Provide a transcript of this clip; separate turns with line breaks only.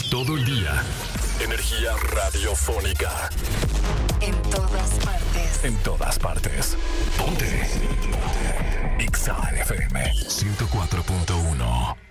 Todo el día. Energía radiofónica.
En todas partes.
En todas partes. Ponte. Exa FM 104.1.